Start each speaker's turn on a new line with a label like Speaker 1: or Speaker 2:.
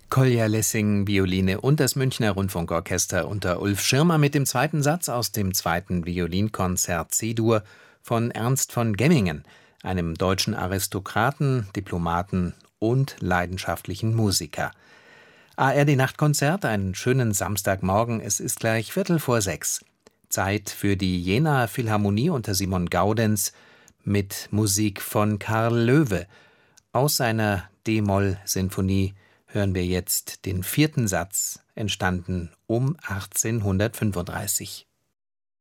Speaker 1: Kolja Lessing, Violine und das Münchner Rundfunkorchester unter Ulf Schirmer mit dem zweiten Satz aus dem zweiten Violinkonzert C-Dur von Ernst von Gemmingen, einem deutschen Aristokraten, Diplomaten und leidenschaftlichen Musiker. ARD Nachtkonzert, einen schönen Samstagmorgen, es ist gleich 5:15. Zeit für die Jenaer Philharmonie unter Simon Gaudenz mit Musik von Karl Loewe. Aus seiner d-Moll-Sinfonie hören wir jetzt den vierten Satz, entstanden um 1835.